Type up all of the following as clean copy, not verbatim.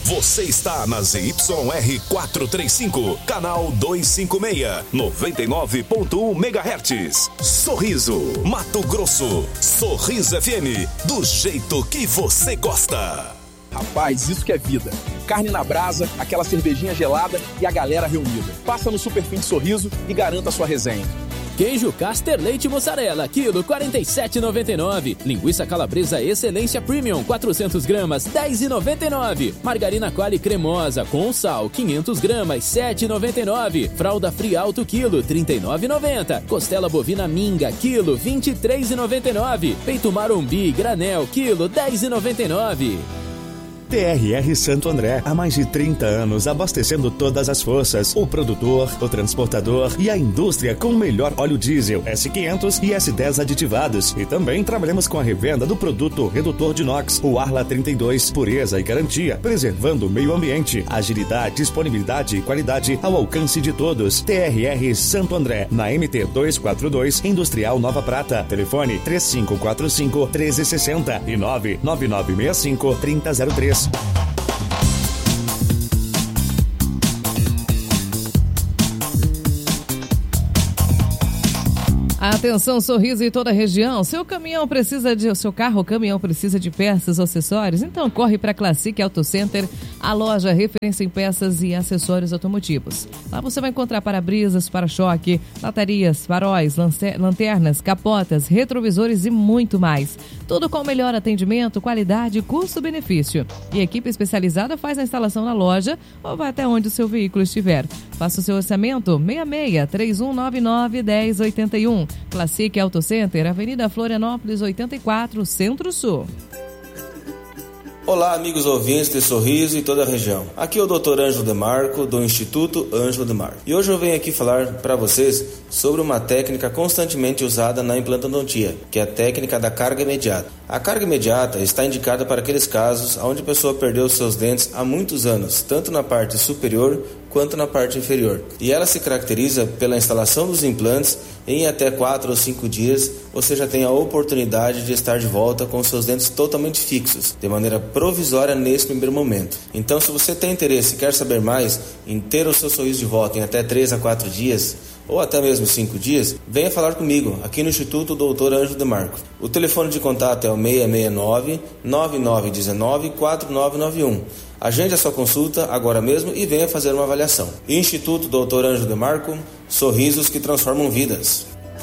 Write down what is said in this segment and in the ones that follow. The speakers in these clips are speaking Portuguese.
Você está na ZYR 435, canal 256, 99.1 MHz. Sorriso, Mato Grosso. Sorriso FM, do jeito que você gosta. Rapaz, isso que é vida. Carne na brasa, aquela cervejinha gelada e a galera reunida. Passa no Super Fim de Sorriso e garanta a sua resenha. Queijo Caster Leite Mussarela, quilo 47,99. Linguiça calabresa Excelência Premium, 400 gramas, 10,99. Margarina Quali cremosa com sal, 500 gramas, 7,99. Fralda Fria Alto quilo, 39,90. Costela bovina Minga, quilo, 23,99. Peito Marombi Granel, quilo, 10,99. TRR Santo André, há mais de 30 anos abastecendo todas as forças, o produtor, o transportador e a indústria com o melhor óleo diesel S500 e S10 aditivados. E também trabalhamos com a revenda do produto redutor de NOx, o Arla 32, pureza e garantia, preservando o meio ambiente, agilidade, disponibilidade e qualidade ao alcance de todos. TRR Santo André, na MT 242, Industrial Nova Prata. Telefone 3545-1360 e 99965-3003. Atenção, Sorriso e toda a região. Seu carro ou caminhão precisa de peças ou acessórios? Então corre para Classic Auto Center, a loja referência em peças e acessórios automotivos. Lá você vai encontrar para-brisas, para-choque, latarias, faróis, lanternas, capotas, retrovisores e muito mais. Tudo com o melhor atendimento, qualidade e custo-benefício. E a equipe especializada faz a instalação na loja ou vai até onde o seu veículo estiver. Faça o seu orçamento 66-3199-1081. Classic Auto Center, Avenida Florianópolis 84, Centro-Sul. Olá, amigos ouvintes de Sorriso e toda a região. Aqui é o Dr. Ângelo Demarco, do Instituto Ângelo Demarco. E hoje eu venho aqui falar para vocês sobre uma técnica constantemente usada na implantodontia, que é a técnica da carga imediata. A carga imediata está indicada para aqueles casos onde a pessoa perdeu seus dentes há muitos anos, tanto na parte superior quanto na parte inferior. E ela se caracteriza pela instalação dos implantes. Em até 4 ou 5 dias, você já tem a oportunidade de estar de volta com seus dentes totalmente fixos, de maneira provisória nesse primeiro momento. Então, se você tem interesse e quer saber mais em ter o seu sorriso de volta em até 3 a 4 dias, ou até mesmo 5 dias, venha falar comigo, aqui no Instituto Dr. Ângelo Demarco. O telefone de contato é o 669-9919-4991. Agende a sua consulta agora mesmo e venha fazer uma avaliação. Instituto Dr. Ângelo Demarco, sorrisos que transformam vidas.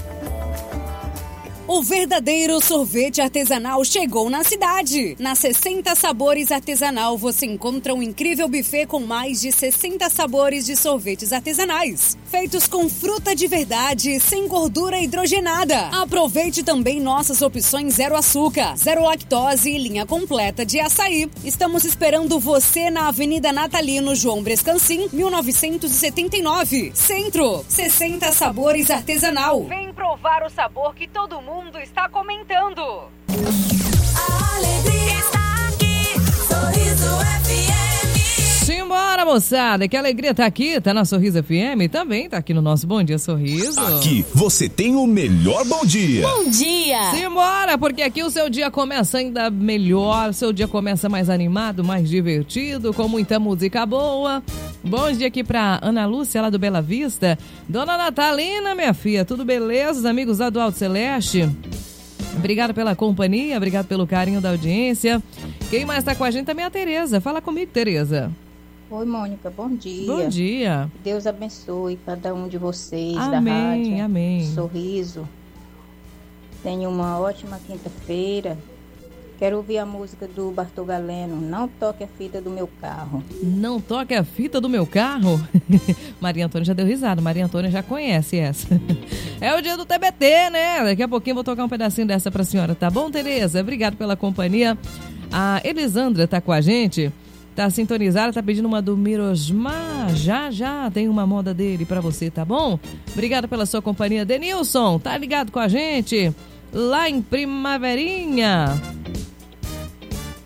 O verdadeiro sorvete artesanal chegou na cidade. Na 60 Sabores Artesanal você encontra um incrível buffet com mais de 60 sabores de sorvetes artesanais, feitos com fruta de verdade, sem gordura hidrogenada. Aproveite também nossas opções zero açúcar, zero lactose e linha completa de açaí. Estamos esperando você na Avenida Natalino João Brescancin, 1979, Centro. 60 Sabores Artesanal. Vem provar o sabor que todo mundo está comentando. A alegria está aqui, Sorriso FM. Simbora, moçada, que alegria tá aqui, tá na Sorriso FM, também tá aqui no nosso Bom Dia Sorriso. Aqui você tem o melhor bom dia. Bom dia! Simbora, porque aqui o seu dia começa ainda melhor, o seu dia começa mais animado, mais divertido, com muita música boa. Bom dia aqui pra Ana Lúcia, lá do Bela Vista. Dona Natalina, minha filha, tudo beleza? Os amigos lá do Alto Celeste. Obrigado pela companhia, obrigado pelo carinho da audiência. Quem mais tá com a gente também é a Tereza. Fala comigo, Tereza. Oi, Mônica, bom dia. Bom dia. Deus abençoe cada um de vocês, amém, da rádio. Amém. Sorriso. Tenha uma ótima quinta-feira. Quero ouvir a música do Bartol Galeno, Não Toque a Fita do Meu Carro. Não toque a fita do meu carro? Maria Antônia já deu risada, Maria Antônia já conhece essa. É o dia do TBT, né? Daqui a pouquinho vou tocar um pedacinho dessa pra senhora, tá bom, Tereza? Obrigado pela companhia. A Elisandra tá com a gente, tá sintonizada, tá pedindo uma do Mirosmar. Já tem uma moda dele pra você, tá bom? Obrigado pela sua companhia. Denilson, tá ligado com a gente? Lá em Primaverinha.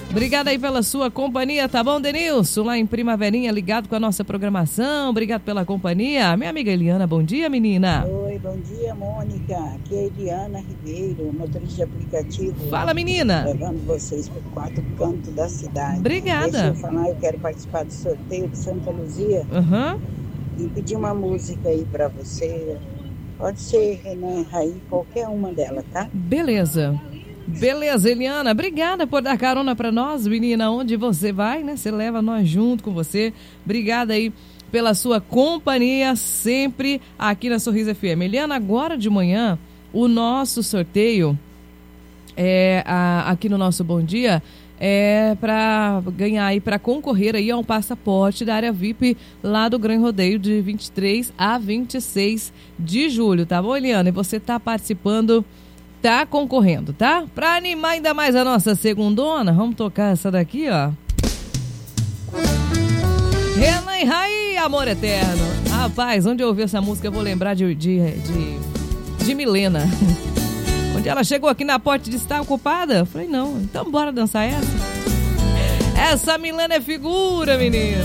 Obrigada aí pela sua companhia, tá bom, Denilson? Lá em Primaverinha, ligado com a nossa programação. Obrigado pela companhia. Minha amiga Eliana, bom dia, menina. Oi, bom dia, Mônica. Aqui é Eliana Ribeiro, motorista de aplicativo. Fala, menina. Levando vocês por 4 cantos da cidade. Obrigada. Deixa eu falar, eu quero participar do sorteio de Santa Luzia. E pedir uma música aí pra você. Pode ser Renan Raí, qualquer uma delas, tá? Beleza, Eliana, obrigada por dar carona pra nós, menina, onde você vai, né? Você leva nós junto com você. Obrigada aí pela sua companhia sempre aqui na Sorriso FM. Eliana, agora de manhã, o nosso sorteio aqui no nosso Bom Dia para ganhar aí, para concorrer aí a um passaporte da área VIP lá do Gran Rodeio de 23 a 26 de julho, tá bom, Eliana? E você tá participando, tá concorrendo, tá? Pra animar ainda mais a nossa segundona, vamos tocar essa daqui, ó. Renan Raí, Amor Eterno. Rapaz, onde eu ouvi essa música eu vou lembrar de Milena. Onde ela chegou aqui na porta e disse, tá ocupada? Eu falei, não, então bora dançar essa. Essa Milena é figura, menina.